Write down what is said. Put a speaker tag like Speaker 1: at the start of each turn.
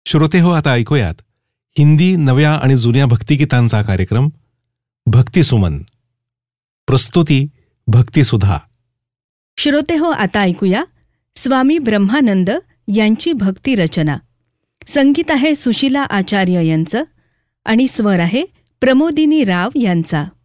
Speaker 1: श्रोते हो, आता ऐकूयात हिंदी नव्या आणि जुन्या भक्तिगीतांचा कार्यक्रम भक्तिसुमन. प्रस्तुती भक्तिसुधा.
Speaker 2: श्रोते हो, आता ऐकूया स्वामी ब्रह्मानंद यांची भक्ती रचना. संगीत आहे सुशीला आचार्य यांचं आणि स्वर आहे प्रमोदिनी राव यांचा.